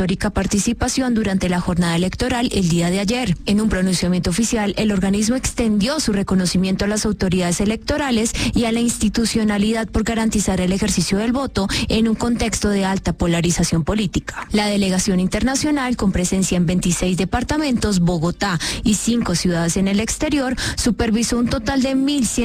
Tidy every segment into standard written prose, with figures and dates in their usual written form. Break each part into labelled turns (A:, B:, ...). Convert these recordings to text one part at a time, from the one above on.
A: histórica participación durante la jornada electoral el día de ayer. En un pronunciamiento oficial, el organismo extendió su reconocimiento a las autoridades electorales y a la institucionalidad por garantizar el ejercicio del voto en un contexto de alta polarización política. La delegación internacional, con presencia en 26 departamentos, Bogotá y 5 ciudades en el exterior, supervisó un total de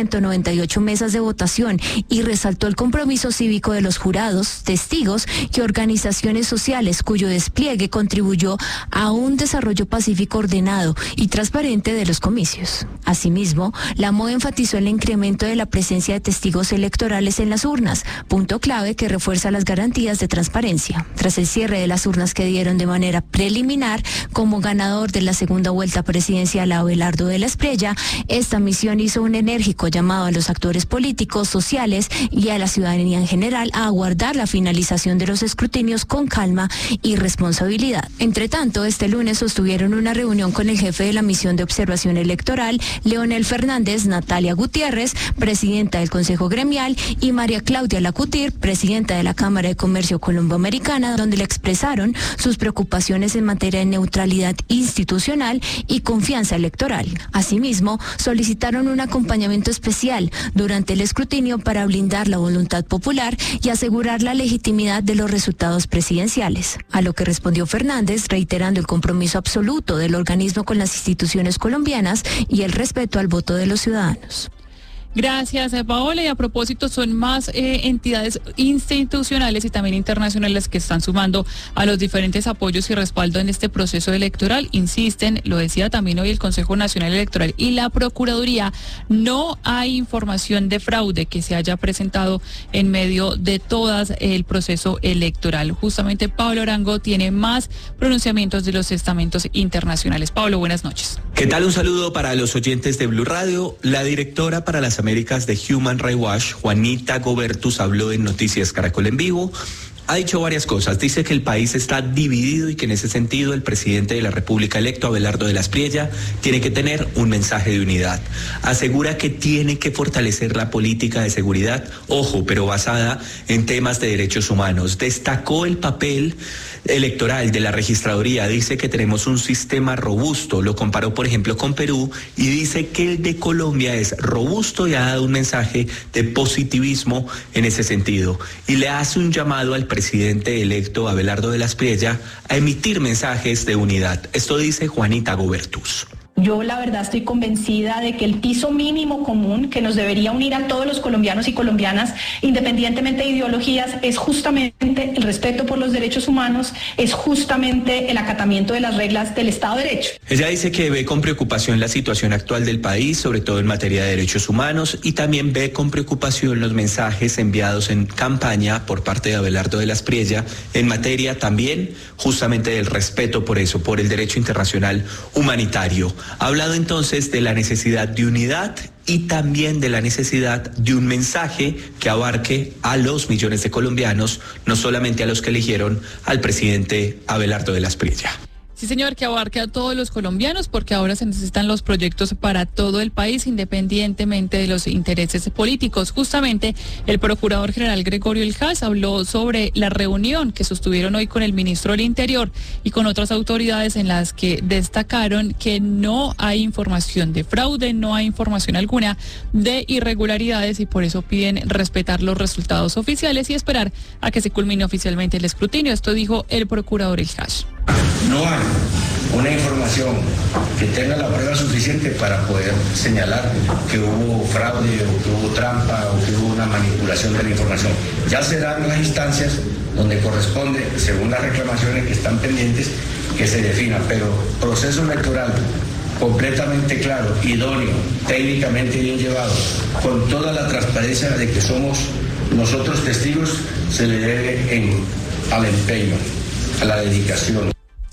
A: 1.198 mesas de votación y resaltó el compromiso cívico de los jurados, testigos y organizaciones sociales cuyo despliegue contribuyó a un desarrollo pacífico, ordenado y transparente de los comicios. Asimismo, la MOE enfatizó el incremento de la presencia de testigos electorales en las urnas, punto clave que refuerza las garantías de transparencia. Tras el cierre de las urnas que dieron de manera preliminar como ganador de la segunda vuelta presidencial a Abelardo de la Espriella, esta misión hizo un enérgico llamado a los actores políticos, sociales y a la ciudadanía en general a aguardar la finalización de los escrutinios con calma y responsabilidad. Entre tanto, este lunes sostuvieron una reunión con el jefe de la misión de observación electoral, Leonel Fernández, Natalia Gutiérrez, presidenta del Consejo Gremial, y María Claudia Lacutir, presidenta de la Cámara de Comercio Colomboamericana, donde le expresaron sus preocupaciones en materia de neutralidad institucional y confianza electoral. Asimismo, solicitaron un acompañamiento especial durante el escrutinio para blindar la voluntad popular y asegurar la legitimidad de los resultados presidenciales. A lo que respondió Fernández, reiterando el compromiso absoluto del organismo con las instituciones colombianas y el respeto al voto de los ciudadanos.
B: Gracias, Paola. Y a propósito, son más entidades institucionales y también internacionales que están sumando a los diferentes apoyos y respaldo en este proceso electoral. Insisten, lo decía también hoy el Consejo Nacional Electoral y la Procuraduría, no hay información de fraude que se haya presentado en medio de todo el proceso electoral. Justamente Pablo Arango tiene más pronunciamientos de los estamentos internacionales. Pablo, buenas noches.
C: ¿Qué tal? Un saludo para los oyentes de Blue Radio. La directora para las Américas de Human Rights Watch, Juanita Gobertus, habló en Noticias Caracol en Vivo. Ha dicho varias cosas. Dice que el país está dividido y que en ese sentido el presidente de la República electo, Abelardo de la Espriella, tiene que tener un mensaje de unidad. Asegura que tiene que fortalecer la política de seguridad, ojo, pero basada en temas de derechos humanos. Destacó el papel electoral de la registraduría. Dice que tenemos un sistema robusto. Lo comparó, por ejemplo, con Perú y dice que el de Colombia es robusto y ha dado un mensaje de positivismo en ese sentido. Y le hace un llamado al presidente electo Abelardo de la Espriella a emitir mensajes de unidad. Esto dice Juanita Gobertus.
D: Yo la verdad estoy convencida de que el piso mínimo común que nos debería unir a todos los colombianos y colombianas, independientemente de ideologías, es justamente el respeto por los derechos humanos, es justamente el acatamiento de las reglas del Estado de Derecho.
C: Ella dice que ve con preocupación la situación actual del país, sobre todo en materia de derechos humanos, y también ve con preocupación los mensajes enviados en campaña por parte de Abelardo de la Espriella en materia también justamente del respeto por eso, por el derecho internacional humanitario. Ha hablado entonces de la necesidad de unidad y también de la necesidad de un mensaje que abarque a los millones de colombianos, no solamente a los que eligieron al presidente Abelardo de la Espriella.
B: Sí, señor, que abarque a todos los colombianos, porque ahora se necesitan los proyectos para todo el país, independientemente de los intereses políticos. Justamente, el Procurador General Gregorio Iljas habló sobre la reunión que sostuvieron hoy con el ministro del Interior y con otras autoridades, en las que destacaron que no hay información de fraude, no hay información alguna de irregularidades, y por eso piden respetar los resultados oficiales y esperar a que se culmine oficialmente el escrutinio. Esto dijo el Procurador Iljas.
E: No hay una información que tenga la prueba suficiente para poder señalar que hubo fraude o que hubo trampa o que hubo una manipulación de la información. Ya serán las instancias donde corresponde, según las reclamaciones que están pendientes, que se defina, pero proceso electoral completamente claro, idóneo, técnicamente bien llevado, con toda la transparencia de que somos nosotros testigos, se le debe al empeño, a la dedicación.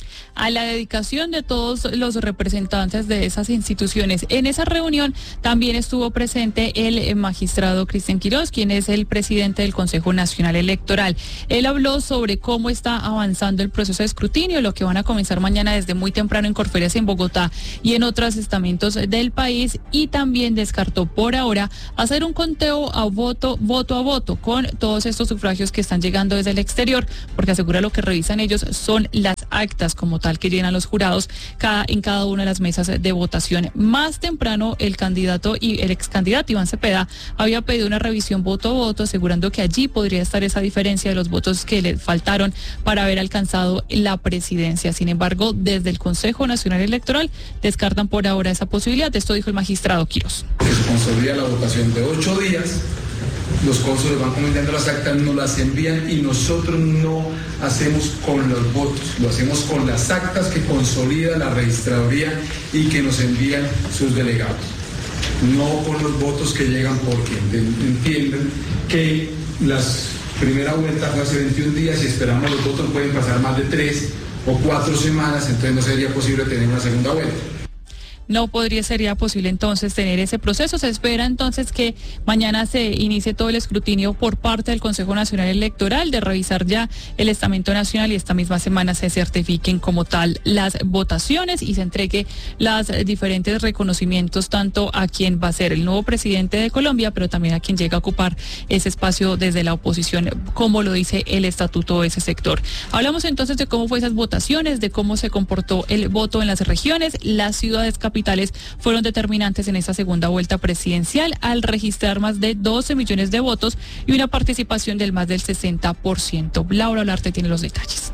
B: A la dedicación de todos los representantes de esas instituciones. En esa reunión también estuvo presente el magistrado Cristian Quiroz, quien es el presidente del Consejo Nacional Electoral. Él habló sobre cómo está avanzando el proceso de escrutinio, lo que van a comenzar mañana desde muy temprano en Corferias, en Bogotá y en otros estamentos del país, y también descartó por ahora hacer un conteo a voto a voto con todos estos sufragios que están llegando desde el exterior, porque asegura lo que revisan ellos son las actas como tal que llenan los jurados en cada una de las mesas de votación. Más temprano, el candidato y el ex candidato Iván Cepeda había pedido una revisión voto a voto, asegurando que allí podría estar esa diferencia de los votos que le faltaron para haber alcanzado la presidencia. Sin embargo, desde el Consejo Nacional Electoral descartan por ahora esa posibilidad. Esto dijo el magistrado Quirós.
F: Que se consolida la votación de 8 días, los cónsules van comentando las actas, nos las envían y nosotros no hacemos con los votos, lo hacemos con las actas que consolida la registraduría y que nos envían sus delegados, no con los votos que llegan, porque entienden que la primera vuelta fue hace 21 días y esperamos los votos pueden pasar más de 3 o 4 semanas, entonces no sería posible tener una segunda vuelta.
B: No sería posible entonces tener ese proceso. Se espera entonces que mañana se inicie todo el escrutinio por parte del Consejo Nacional Electoral, de revisar ya el estamento nacional y esta misma semana se certifiquen como tal las votaciones y se entregue los diferentes reconocimientos tanto a quien va a ser el nuevo presidente de Colombia, pero también a quien llega a ocupar ese espacio desde la oposición, como lo dice el estatuto de ese sector. Hablamos entonces de cómo fue esas votaciones, de cómo se comportó el voto en las regiones. Las ciudades capitales fueron determinantes en esta segunda vuelta presidencial al registrar más de 12 millones de votos y una participación del más del 60%. Laura Olarte tiene los detalles.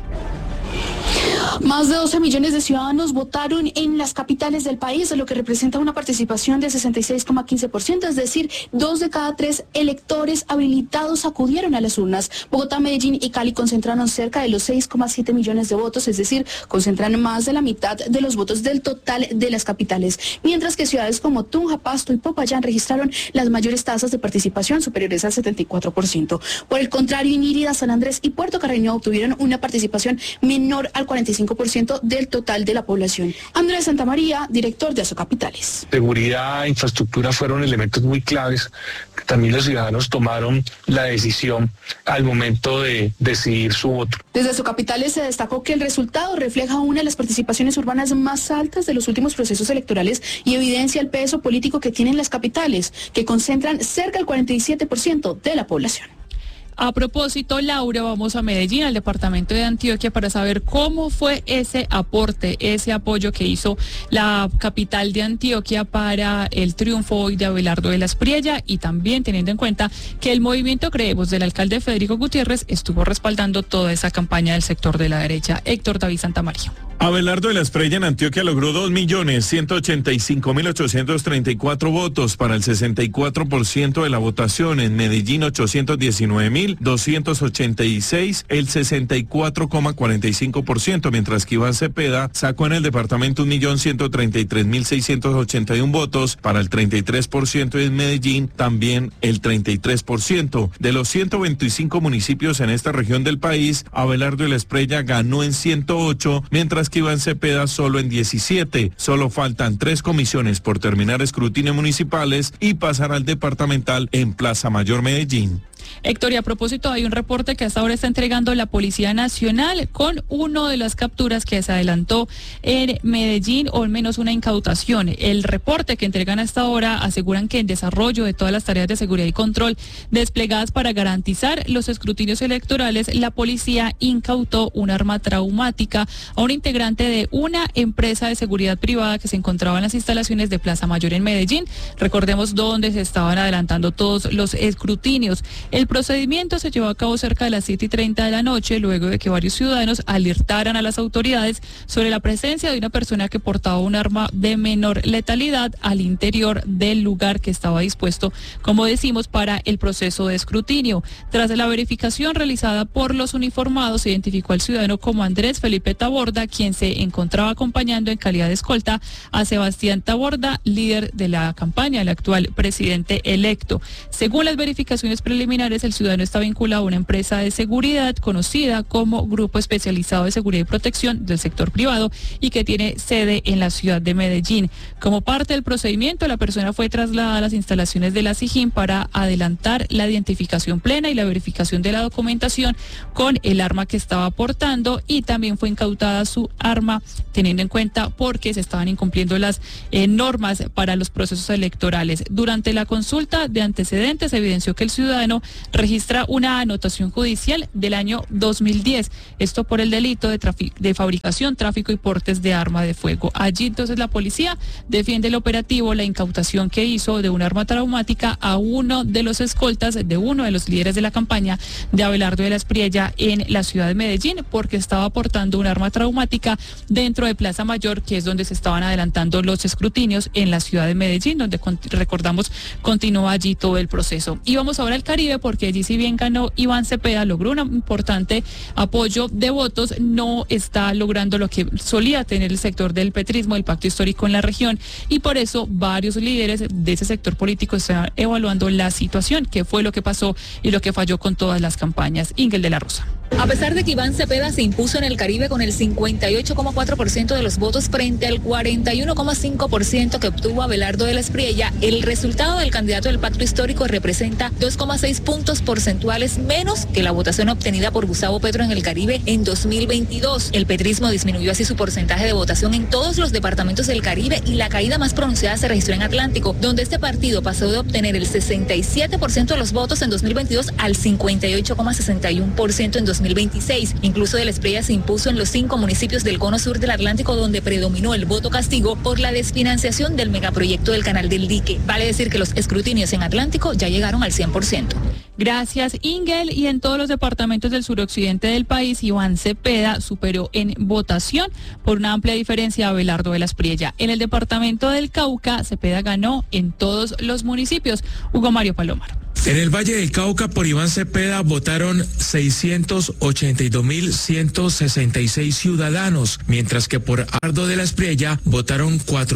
G: Más de 12 millones de ciudadanos votaron en las capitales del país, lo que representa una participación de 66,15%, es decir, 2 de cada 3 electores habilitados acudieron a las urnas. Bogotá, Medellín y Cali concentraron cerca de los 6,7 millones de votos, es decir, concentran más de la mitad de los votos del total de las capitales, mientras que ciudades como Tunja, Pasto y Popayán registraron las mayores tasas de participación, superiores al 74%. Por el contrario, Inírida, San Andrés y Puerto Carreño obtuvieron una participación menor al 45% del total de la población. Andrés Santamaría, director de Asocapitales.
H: Seguridad e infraestructura fueron elementos muy claves. También los ciudadanos tomaron la decisión al momento de decidir su voto.
G: Desde Asocapitales se destacó que el resultado refleja una de las participaciones urbanas más altas de los últimos procesos electorales y evidencia el peso político que tienen las capitales, que concentran cerca del 47% de la población.
B: A propósito, Laura, vamos a Medellín, al departamento de Antioquia, para saber cómo fue ese aporte, ese apoyo que hizo la capital de Antioquia para el triunfo hoy de Abelardo de la Espriella, y también teniendo en cuenta que el movimiento Creemos del alcalde Federico Gutiérrez estuvo respaldando toda esa campaña del sector de la derecha. Héctor David Santamaría.
I: Abelardo de la Espriella en Antioquia logró 2.185.834 votos para el 64% de la votación. En Medellín 819.286, el 64,45%, mientras que Iván Cepeda sacó en el departamento 1.133.681 votos para el 33%, y en Medellín también el 33%. De los 125 municipios en esta región del país, Abelardo de la Espriella ganó en 108, mientras que Iván Cepeda solo en 17. Solo faltan 3 comisiones por terminar escrutinios municipales y pasar al departamental en Plaza Mayor, Medellín.
B: Héctor, y a propósito, hay un reporte que hasta ahora está entregando la Policía Nacional con uno de las capturas que se adelantó en Medellín, o al menos una incautación. El reporte que entregan hasta ahora aseguran que en desarrollo de todas las tareas de seguridad y control desplegadas para garantizar los escrutinios electorales, la policía incautó un arma traumática a un integrante de una empresa de seguridad privada que se encontraba en las instalaciones de Plaza Mayor en Medellín. Recordemos donde se estaban adelantando todos los escrutinios. El procedimiento se llevó a cabo cerca de las 7:30 de la noche, luego de que varios ciudadanos alertaran a las autoridades sobre la presencia de una persona que portaba un arma de menor letalidad al interior del lugar que estaba dispuesto, como decimos, para el proceso de escrutinio. Tras la verificación realizada por los uniformados, se identificó al ciudadano como Andrés Felipe Taborda, quien se encontraba acompañando en calidad de escolta a Sebastián Taborda, líder de la campaña, el actual presidente electo. Según las verificaciones preliminares, el ciudadano está vinculado a una empresa de seguridad conocida como Grupo Especializado de Seguridad y Protección del sector privado y que tiene sede en la ciudad de Medellín. Como parte del procedimiento, la persona fue trasladada a las instalaciones de la SIJIN para adelantar la identificación plena y la verificación de la documentación con el arma que estaba portando, y también fue incautada su arma, teniendo en cuenta porque se estaban incumpliendo las normas para los procesos electorales. Durante la consulta de antecedentes, se evidenció que el ciudadano registra una anotación judicial del año 2010, esto por el delito de fabricación, tráfico y portes de arma de fuego. Allí entonces la policía defiende el operativo, la incautación que hizo de un arma traumática a uno de los escoltas de uno de los líderes de la campaña de Abelardo de la Espriella en la ciudad de Medellín, porque estaba portando un arma traumática dentro de Plaza Mayor, que es donde se estaban adelantando los escrutinios en la ciudad de Medellín, donde recordamos continúa allí todo el proceso. Y vamos ahora al Caribe, porque allí si bien ganó Iván Cepeda, logró un importante apoyo de votos, no está logrando lo que solía tener el sector del petrismo, el pacto histórico en la región, y por eso varios líderes de ese sector político están evaluando la situación, qué fue lo que pasó y lo que falló con todas las campañas. Ingel de la Rosa.
J: A pesar de que Iván Cepeda se impuso en el Caribe con el 58,4% de los votos frente al 41,5% que obtuvo Abelardo de la Espriella, el resultado del candidato del pacto histórico representa 2,6 puntos porcentuales menos que la votación obtenida por Gustavo Petro en el Caribe en 2022. El petrismo disminuyó así su porcentaje de votación en todos los departamentos del Caribe y la caída más pronunciada se registró en Atlántico, donde este partido pasó de obtener el 67% de los votos en 2022 al 58,61% en 2026. Incluso de la Espriella se impuso en los 5 municipios del cono sur del Atlántico, donde predominó el voto castigo por la desfinanciación del megaproyecto del Canal del Dique. Vale decir que los escrutinios en Atlántico ya llegaron al 100%.
B: Gracias, Ingel. Y en todos los departamentos del suroccidente del país, Iván Cepeda superó en votación por una amplia diferencia a Abelardo de la Espriella. En el departamento del Cauca, Cepeda ganó en todos los municipios. Hugo Mario Palomar.
K: En el Valle del Cauca por Iván Cepeda votaron 682.166 ciudadanos, mientras que por Abelardo de la Espriella votaron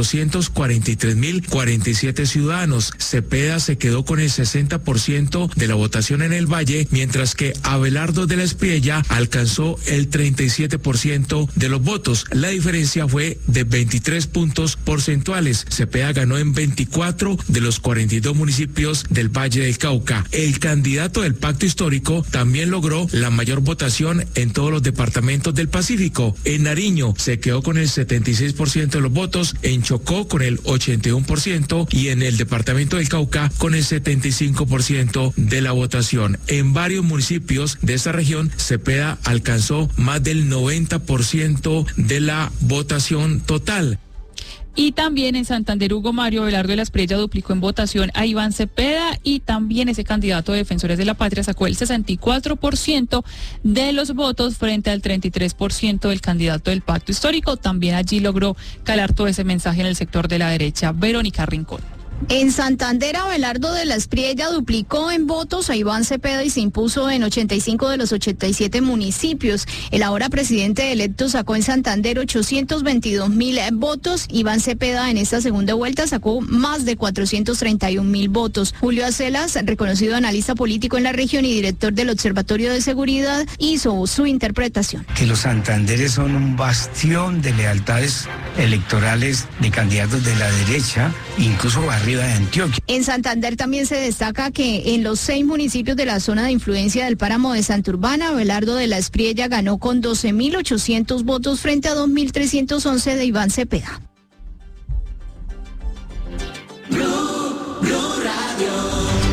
K: 443.047 ciudadanos. Cepeda se quedó con el 60% de la votación en el Valle, mientras que Abelardo de la Espriella alcanzó el 37% de los votos. La diferencia fue de 23 puntos porcentuales. Cepeda ganó en 24 de los 42 municipios del Valle del Cauca. El candidato del pacto histórico también logró la mayor votación en todos los departamentos del Pacífico. En Nariño se quedó con el 76% de los votos, en Chocó con el 81% y en el departamento del Cauca con el 75% de la votación. En varios municipios de esta región, Cepeda alcanzó más del 90% de la votación total.
B: Y también en Santander, Hugo Mario Abelardo de la Espriella duplicó en votación a Iván Cepeda, y también ese candidato de Defensores de la Patria sacó el 64% de los votos frente al 33% del candidato del pacto histórico. También allí logró calar todo ese mensaje en el sector de la derecha. Verónica Rincón.
L: En Santander, Abelardo de la Espriella duplicó en votos a Iván Cepeda y se impuso en 85 de los 87 municipios. El ahora presidente electo sacó en Santander 822.000 votos. Iván Cepeda en esta segunda vuelta sacó más de 431.000 votos. Julio Acelas, reconocido analista político en la región y director del Observatorio de Seguridad, hizo su interpretación.
M: Que los santanderes son un bastión de lealtades electorales de candidatos de la derecha, incluso arriba de Antioquia.
L: En Santander también se destaca que en los 6 municipios de la zona de influencia del páramo de Santurbán, Abelardo de la Espriella ganó con 12.800 votos frente a 2.311 de Iván Cepeda.
B: Blue Radio.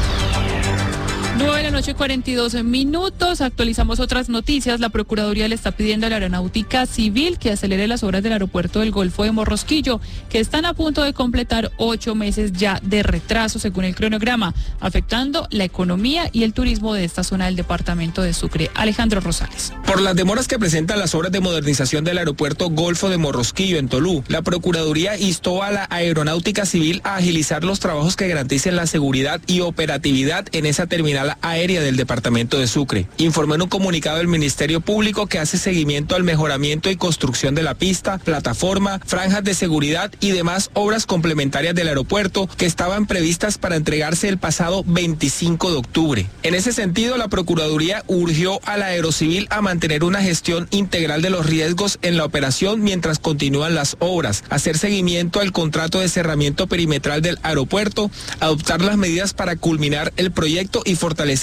B: 9:42 a.m. Actualizamos otras noticias. La Procuraduría le está pidiendo a la Aeronáutica Civil que acelere las obras del aeropuerto del Golfo de Morrosquillo, que están a punto de completar 8 meses ya de retraso según el cronograma, afectando la economía y el turismo de esta zona del departamento de Sucre. Alejandro Rosales.
N: Por las demoras que presentan las obras de modernización del aeropuerto Golfo de Morrosquillo en Tolú, la Procuraduría instó a la Aeronáutica Civil a agilizar los trabajos que garanticen la seguridad y operatividad en esa terminal aérea del departamento de Sucre. Informó en un comunicado el Ministerio Público que hace seguimiento al mejoramiento y construcción de la pista, plataforma, franjas de seguridad y demás obras complementarias del aeropuerto que estaban previstas para entregarse el pasado 25 de octubre. En ese sentido, la Procuraduría urgió a la Aerocivil a mantener una gestión integral de los riesgos en la operación mientras continúan las obras, hacer seguimiento al contrato de cerramiento perimetral del aeropuerto, adoptar las medidas para culminar el proyecto y fortalecer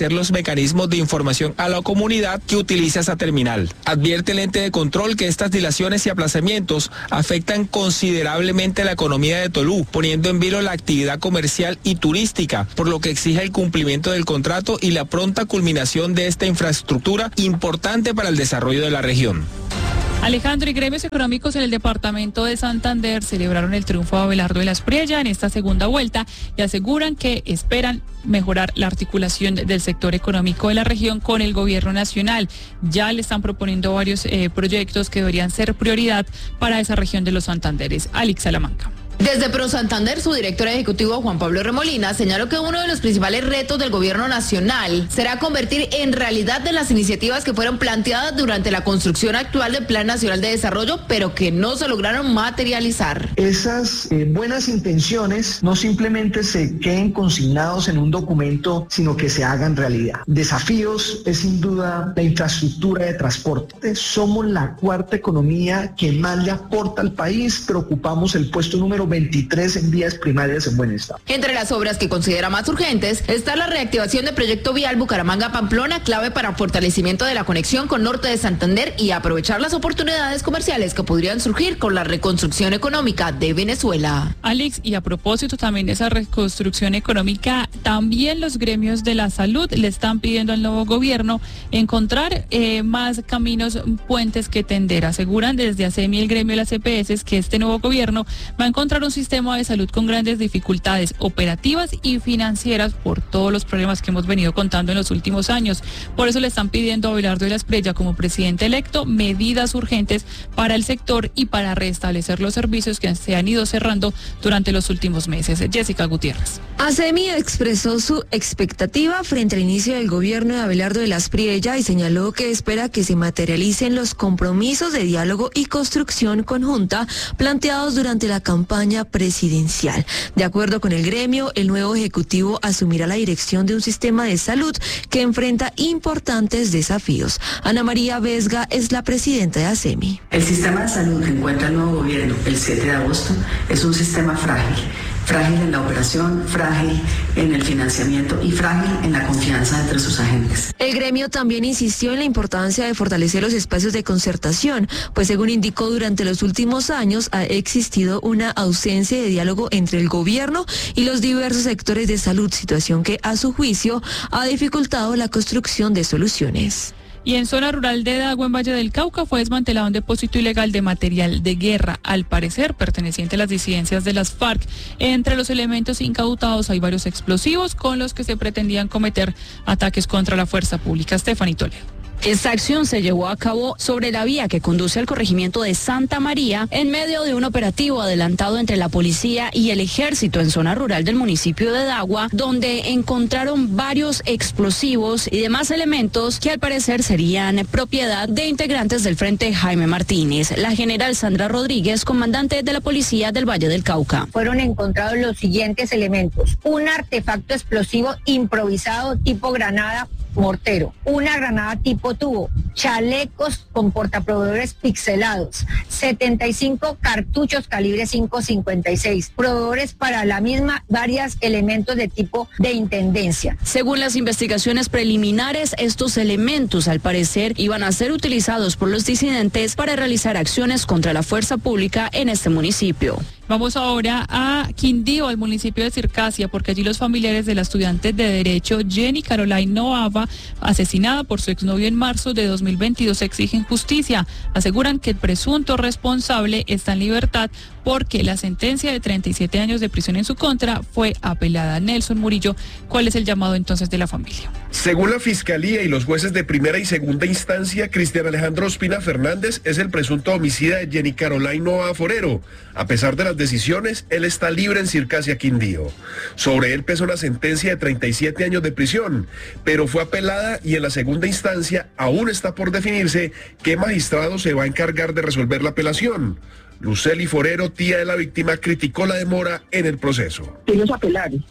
N: establecer los mecanismos de información a la comunidad que utiliza esa terminal. Advierte el ente de control que estas dilaciones y aplazamientos afectan considerablemente la economía de Tolú, poniendo en vilo la actividad comercial y turística, por lo que exige el cumplimiento del contrato y la pronta culminación de esta infraestructura importante para el desarrollo de la región.
B: Alejandro, y gremios económicos en el departamento de Santander celebraron el triunfo de Abelardo de la Espriella en esta segunda vuelta y aseguran que esperan mejorar la articulación del sector económico de la región con el gobierno nacional. Ya le están proponiendo varios proyectos que deberían ser prioridad para esa región de los Santanderes. Alex Salamanca.
O: Desde Pro Santander, su director ejecutivo Juan Pablo Remolina señaló que uno de los principales retos del gobierno nacional será convertir en realidad de las iniciativas que fueron planteadas durante la construcción actual del Plan Nacional de Desarrollo, pero que no se lograron materializar.
P: Esas buenas intenciones no simplemente se queden consignados en un documento, sino que se hagan realidad. Desafíos es sin duda la infraestructura de transporte. Somos la cuarta economía que más le aporta al país, pero ocupamos el puesto número 23 en vías primarias en buen estado.
O: Entre las obras que considera más urgentes está la reactivación del proyecto vial Bucaramanga-Pamplona, clave para fortalecimiento de la conexión con norte de Santander y aprovechar las oportunidades comerciales que podrían surgir con la reconstrucción económica de Venezuela.
B: Alex, y a propósito también de esa reconstrucción económica, también los gremios de la salud le están pidiendo al nuevo gobierno encontrar más caminos, puentes que tender. Aseguran desde ASEMI, el gremio de las EPS, que este nuevo gobierno va a encontrar un sistema de salud con grandes dificultades operativas y financieras por todos los problemas que hemos venido contando en los últimos años. Por eso le están pidiendo a Abelardo de la Espriella, como presidente electo, medidas urgentes para el sector y para restablecer los servicios que se han ido cerrando durante los últimos meses. Jessica Gutiérrez.
A: ASEMI expresó su expectativa frente al inicio del gobierno de Abelardo de la Espriella y señaló que espera que se materialicen los compromisos de diálogo y construcción conjunta planteados durante la campaña presidencial. De acuerdo con el gremio, el nuevo ejecutivo asumirá la dirección de un sistema de salud que enfrenta importantes desafíos. Ana María Vesga es la presidenta de ASEMI.
Q: El sistema de salud que encuentra el nuevo gobierno el 7 de agosto es un sistema frágil en la operación, frágil en el financiamiento y frágil en la confianza entre sus agentes.
A: El gremio también insistió en la importancia de fortalecer los espacios de concertación, pues según indicó, durante los últimos años ha existido una ausencia de diálogo entre el gobierno y los diversos sectores de salud, situación que a su juicio ha dificultado la construcción de soluciones.
B: Y en zona rural de Dagua, en Valle del Cauca, fue desmantelado un depósito ilegal de material de guerra, al parecer perteneciente a las disidencias de las FARC. Entre los elementos incautados hay varios explosivos con los que se pretendían cometer ataques contra la fuerza pública. Stephanie Toledo.
R: Esta acción se llevó a cabo sobre la vía que conduce al corregimiento de Santa María en medio de un operativo adelantado entre la policía y el ejército en zona rural del municipio de Dagua, donde encontraron varios explosivos y demás elementos que al parecer serían propiedad de integrantes del Frente Jaime Martínez. La general Sandra Rodríguez, comandante de la policía del Valle del Cauca.
S: Fueron encontrados los siguientes elementos: un artefacto explosivo improvisado tipo granada mortero, una granada tipo tubo, chalecos con portaproveedores pixelados, 75 cartuchos calibre 5.56, proveedores para la misma, varios elementos de tipo de intendencia.
R: Según las investigaciones preliminares, estos elementos al parecer iban a ser utilizados por los disidentes para realizar acciones contra la fuerza pública en este municipio.
B: Vamos ahora a Quindío, al municipio de Circasia, porque allí los familiares de la estudiante de Derecho Jenny Caroline Noava, asesinada por su exnovio en marzo de 2022, exigen justicia. Aseguran que el presunto responsable está en libertad porque la sentencia de 37 años de prisión en su contra fue apelada. Nelson Murillo, ¿cuál es el llamado entonces de la familia?
T: Según la Fiscalía y los jueces de primera y segunda instancia, Cristian Alejandro Ospina Fernández es el presunto homicida de Jenny Caroline Noava Forero. A pesar de las decisiones, él está libre en Circasia, Quindío. Sobre él pesa una sentencia de 37 años de prisión, pero fue apelada y en la segunda instancia aún está por definirse qué magistrado se va a encargar de resolver la apelación. Luceli Forero, tía de la víctima, criticó la demora en el proceso.
U: Ellos apelaron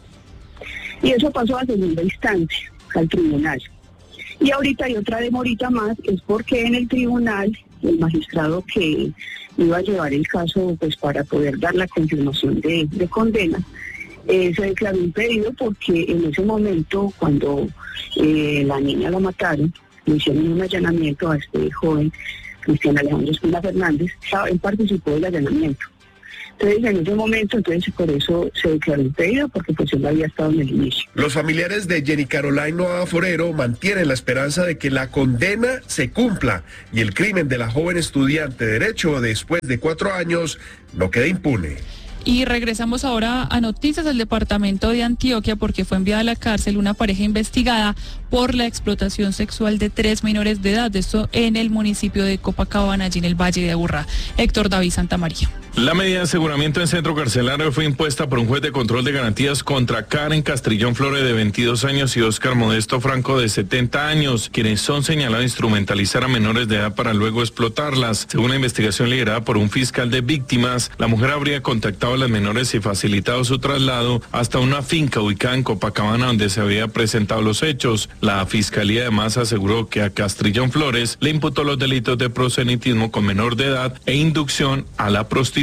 U: y eso pasó a segunda instancia, al tribunal. Y ahorita hay otra demorita más, es porque en el tribunal el magistrado que iba a llevar el caso pues para poder dar la confirmación de condena, Se declaró impedido porque en ese momento, cuando la niña la mataron, le hicieron un allanamiento a este joven, Cristian Alejandro Espina Fernández, él participó del allanamiento. Entonces, en ese momento, por eso se declaró impedido, porque pues él había estado en el inicio.
T: Los familiares de Jenny Caroline Noa Forero mantienen la esperanza de que la condena se cumpla y el crimen de la joven estudiante de Derecho, después de 4 años, no quede impune.
B: Y regresamos ahora a noticias del departamento de Antioquia, porque fue enviada a la cárcel una pareja investigada por la explotación sexual de 3 menores de edad, esto en el municipio de Copacabana, allí en el Valle de Aburrá. Héctor David Santamaría.
I: La medida de aseguramiento en centro carcelario fue impuesta por un juez de control de garantías contra Karen Castrillón Flores, de 22 años, y Óscar Modesto Franco, de 70 años, quienes son señalados de instrumentalizar a menores de edad para luego explotarlas. Según la investigación liderada por un fiscal de víctimas, la mujer habría contactado a las menores y facilitado su traslado hasta una finca ubicada en Copacabana, donde se había presentado los hechos. La fiscalía además aseguró que a Castrillón Flores le imputó los delitos de proselitismo con menor de edad e inducción a la prostitución.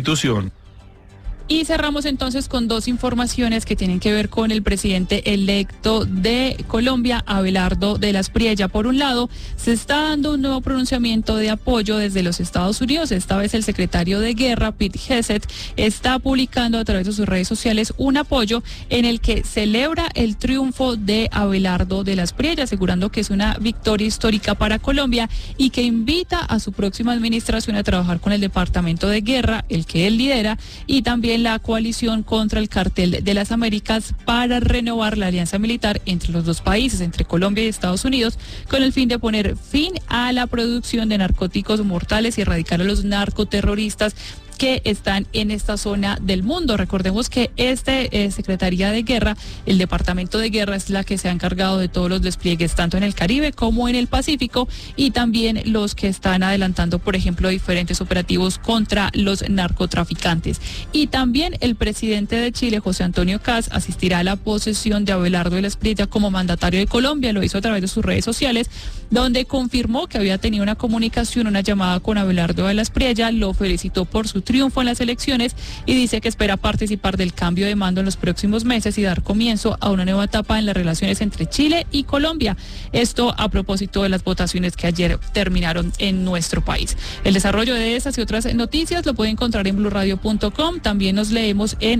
B: Y cerramos entonces con 2 informaciones que tienen que ver con el presidente electo de Colombia, Abelardo de la Espriella. Por un lado, se está dando un nuevo pronunciamiento de apoyo desde los Estados Unidos. Esta vez el secretario de Guerra, Pete Hegseth, está publicando a través de sus redes sociales un apoyo en el que celebra el triunfo de Abelardo de la Espriella, asegurando que es una victoria histórica para Colombia y que invita a su próxima administración a trabajar con el Departamento de Guerra, el que él lidera, y también la coalición contra el Cartel de las Américas, para renovar la alianza militar entre los dos países, entre Colombia y Estados Unidos, con el fin de poner fin a la producción de narcóticos mortales y erradicar a los narcoterroristas que están en esta zona del mundo. Recordemos que Secretaría de Guerra, el Departamento de Guerra, es la que se ha encargado de todos los despliegues, tanto en el Caribe como en el Pacífico, y también los que están adelantando, por ejemplo, diferentes operativos contra los narcotraficantes. Y también el presidente de Chile, José Antonio Kast, asistirá a la posesión de Abelardo de la Espriella como mandatario de Colombia. Lo hizo a través de sus redes sociales, donde confirmó que había tenido una comunicación, una llamada con Abelardo de la Espriella, lo felicitó por su triunfo en las elecciones y dice que espera participar del cambio de mando en los próximos meses y dar comienzo a una nueva etapa en las relaciones entre Chile y Colombia. Esto a propósito de las votaciones que ayer terminaron en nuestro país. El desarrollo de esas y otras noticias lo pueden encontrar en blurradio.com. También nos leemos en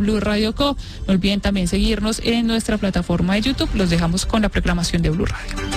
B: @blurradioco. No olviden también seguirnos en nuestra plataforma de YouTube. Los dejamos con la proclamación de Blue Radio.